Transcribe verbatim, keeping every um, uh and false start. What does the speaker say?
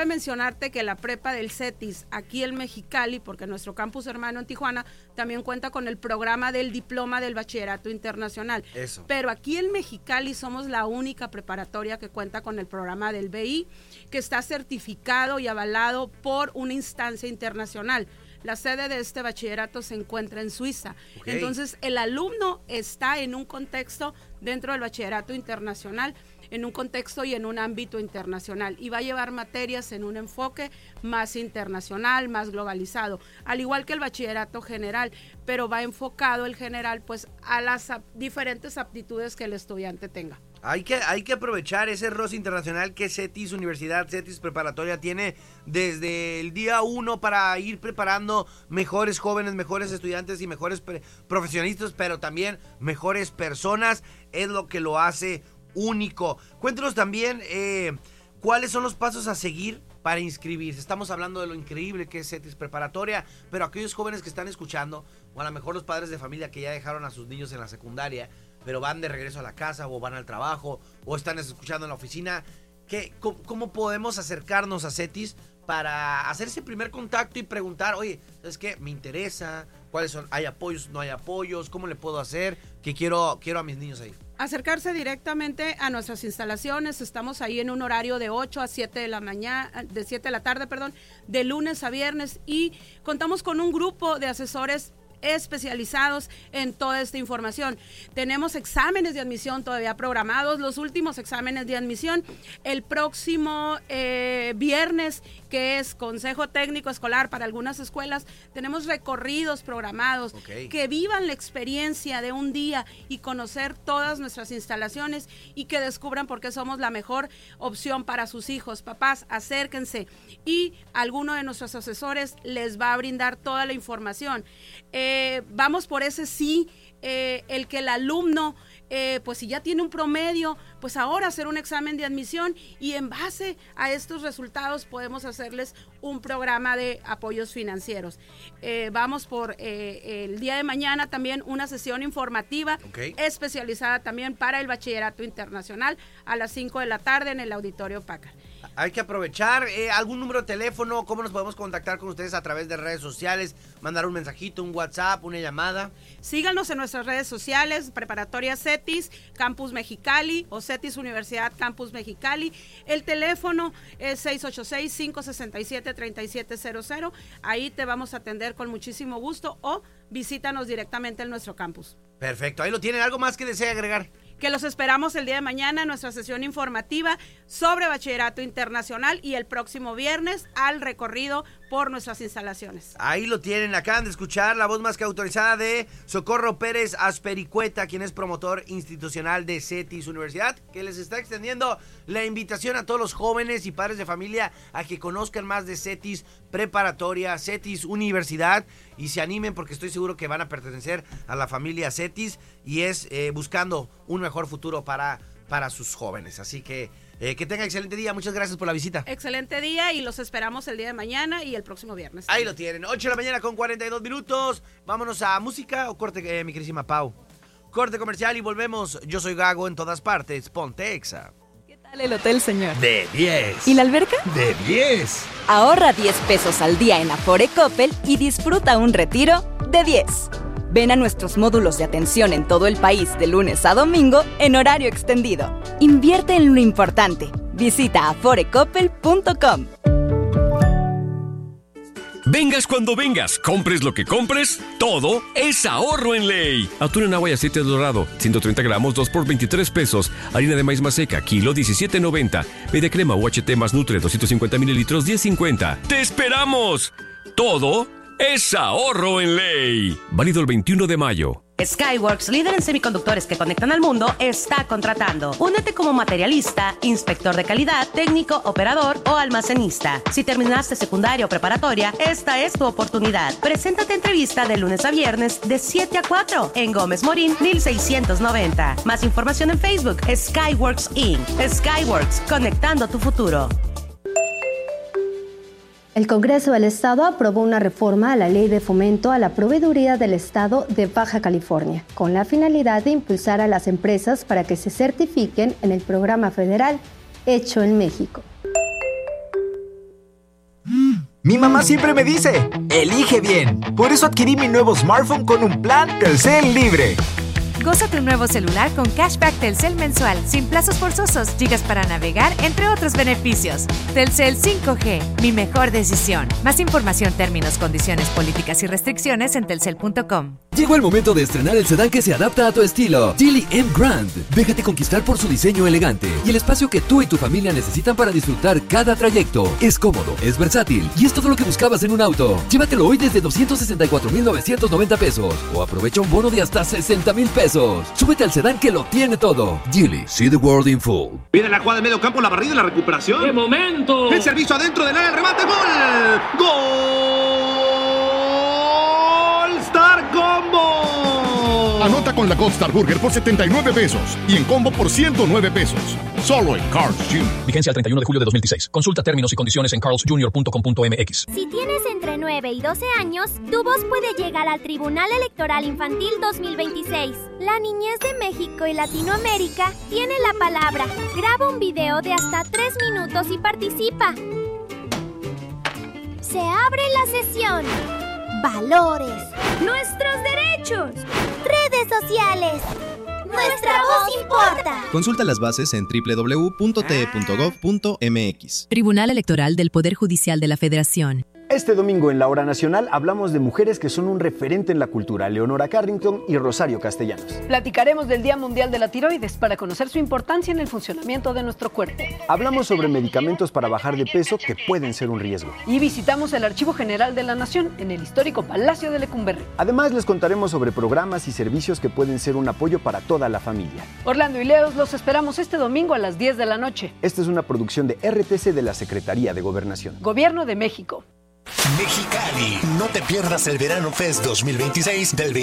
cabe mencionarte que la prepa del CETIS, aquí en Mexicali, porque nuestro campus hermano en Tijuana, también cuenta con el programa del diploma del bachillerato internacional. Eso. Pero aquí en Mexicali somos la única preparatoria que cuenta con el programa del B I, que está certificado y avalado por una instancia internacional. La sede de este bachillerato se encuentra en Suiza. Okay. Entonces, el alumno está en un contexto dentro del bachillerato internacional, en un contexto y en un ámbito internacional, y va a llevar materias en un enfoque más internacional, más globalizado, al igual que el bachillerato general, pero va enfocado el general pues a las ap- diferentes aptitudes que el estudiante tenga. Hay que, hay que aprovechar ese roce internacional que CETIS Universidad, CETIS Preparatoria tiene desde el día uno para ir preparando mejores jóvenes, mejores estudiantes y mejores pre- profesionistas, pero también mejores personas. Es lo que lo hace único. Cuéntanos también eh, cuáles son los pasos a seguir para inscribirse. Estamos hablando de lo increíble que es CETIS Preparatoria, pero aquellos jóvenes que están escuchando, o a lo mejor los padres de familia que ya dejaron a sus niños en la secundaria, pero van de regreso a la casa o van al trabajo o están escuchando en la oficina, ¿qué, cómo, ¿cómo podemos acercarnos a CETIS para hacer ese primer contacto y preguntar, oye, ¿sabes qué? Me interesa, ¿cuáles son? ¿Hay apoyos? ¿No hay apoyos? ¿Cómo le puedo hacer? Que quiero, quiero a mis niños ahí. Acercarse directamente a nuestras instalaciones. Estamos ahí en un horario de ocho a siete de la mañana, de siete de la tarde, perdón, de lunes a viernes, y contamos con un grupo de asesores especializados en toda esta información. Tenemos exámenes de admisión todavía programados, los últimos exámenes de admisión el próximo eh, viernes, que es Consejo Técnico Escolar para algunas escuelas. Tenemos recorridos programados, okay, que vivan la experiencia de un día y conocer todas nuestras instalaciones y que descubran por qué somos la mejor opción para sus hijos. Papás, acérquense y alguno de nuestros asesores les va a brindar toda la información. Eh, Eh, vamos por ese sí, eh, el que el alumno, eh, pues si ya tiene un promedio, pues ahora hacer un examen de admisión y en base a estos resultados podemos hacerles un programa de apoyos financieros. Eh, vamos por eh, el día de mañana también una sesión informativa, okay, especializada también para el bachillerato internacional a las cinco de la tarde en el Auditorio Packard. Hay que aprovechar. Eh, ¿Algún número de teléfono? ¿Cómo nos podemos contactar con ustedes a través de redes sociales? ¿Mandar un mensajito, un WhatsApp, una llamada? Síganos en nuestras redes sociales, Preparatoria CETIS, Campus Mexicali o CETIS Universidad Campus Mexicali. El teléfono es seis ocho seis, cinco seis siete, tres siete cero cero. Ahí te vamos a atender con muchísimo gusto o visítanos directamente en nuestro campus. Perfecto, ahí lo tienen. ¿Algo más que desea agregar? Que los esperamos el día de mañana en nuestra sesión informativa sobre bachillerato internacional y el próximo viernes al recorrido por nuestras instalaciones. Ahí lo tienen, acaban de escuchar la voz más que autorizada de Socorro Pérez Aspericueta, quien es promotor institucional de CETIS Universidad, que les está extendiendo la invitación a todos los jóvenes y padres de familia a que conozcan más de CETIS Preparatoria, CETIS Universidad, y se animen porque estoy seguro que van a pertenecer a la familia CETIS y es eh, buscando un mejor futuro para, para sus jóvenes. Así que eh, que tengan excelente día. Muchas gracias por la visita. Excelente día y los esperamos el día de mañana y el próximo viernes. Ahí lo tienen, ocho de la mañana con cuarenta y dos minutos. Vámonos a música o corte, eh, mi queridísima Pau. Corte comercial y volvemos. Yo soy Gago en todas partes. Ponte Exa. ¿Qué tal el hotel, señor? De diez. ¿Y la alberca? De diez. Ahorra diez pesos al día en Afore Coppel y disfruta un retiro de diez. Ven a nuestros módulos de atención en todo el país de lunes a domingo en horario extendido. Invierte en lo importante. Visita afore coppel punto com. Vengas cuando vengas, compres lo que compres, todo es ahorro en ley. Atún en agua y aceite dorado, ciento treinta gramos, dos por veintitrés pesos. Harina de maíz maseca, kilo, diecisiete noventa. Media crema U H T más Nutre, doscientos cincuenta mililitros, diez cincuenta. ¡Te esperamos! Todo es ahorro en ley. Válido el veintiuno de mayo. Skyworks, líder en semiconductores que conectan al mundo, está contratando. Únete como materialista, inspector de calidad, técnico, operador o almacenista. Si terminaste secundaria o preparatoria, esta es tu oportunidad. Preséntate a entrevista de lunes a viernes de siete a cuatro en Gómez Morín, mil seiscientos noventa. Más información en Facebook, Skyworks incorporated. Skyworks, conectando tu futuro. El Congreso del Estado aprobó una reforma a la Ley de Fomento a la Proveeduría del Estado de Baja California, con la finalidad de impulsar a las empresas para que se certifiquen en el programa federal Hecho en México. Mi mamá siempre me dice, elige bien. Por eso adquirí mi nuevo smartphone con un plan Telcel Libre. Goza tu nuevo celular con cashback Telcel mensual, sin plazos forzosos, gigas para navegar, entre otros beneficios. Telcel cinco G, mi mejor decisión. Más información, términos, condiciones, políticas y restricciones en telcel punto com. Llegó el momento de estrenar el sedán que se adapta a tu estilo. Geely M Grand. Déjate conquistar por su diseño elegante y el espacio que tú y tu familia necesitan para disfrutar cada trayecto. Es cómodo, es versátil y es todo lo que buscabas en un auto. Llévatelo hoy desde doscientos sesenta y cuatro mil novecientos noventa pesos o aprovecha un bono de hasta sesenta mil pesos. Súbete al sedán que lo tiene todo. Geely, see the world in full. Viene la jugada de medio campo, la barrida y la recuperación. ¡Qué momento! El servicio adentro del área, el remate, gol. ¡Gol! Star Combo. Anota con la Gold Star Burger por setenta y nueve pesos y en combo por ciento nueve pesos. Solo en Carl's junior Vigencia al treinta y uno de julio de dos mil dieciséis. Consulta términos y condiciones en carls junior punto com punto m x. Si tienes entre nueve y doce años, tu voz puede llegar al Tribunal Electoral Infantil dos mil veintiséis. La niñez de México y Latinoamérica tiene la palabra. Graba un video de hasta tres minutos y participa. Se abre la sesión. Valores. Nuestros derechos. Redes sociales. Nuestra voz importa. Consulta las bases en doble u doble u doble u punto t e punto gov punto m x. Tribunal Electoral del Poder Judicial de la Federación. Este domingo en La Hora Nacional hablamos de mujeres que son un referente en la cultura, Leonora Carrington y Rosario Castellanos. Platicaremos del Día Mundial de la Tiroides para conocer su importancia en el funcionamiento de nuestro cuerpo. Hablamos sobre medicamentos para bajar de peso que pueden ser un riesgo. Y visitamos el Archivo General de la Nación en el histórico Palacio de Lecumberri. Además les contaremos sobre programas y servicios que pueden ser un apoyo para toda la familia. Orlando y Leos los esperamos este domingo a las diez de la noche. Esta es una producción de R T C de la Secretaría de Gobernación. Gobierno de México. Mexicali. No te pierdas el Verano Fest dos mil veintiséis del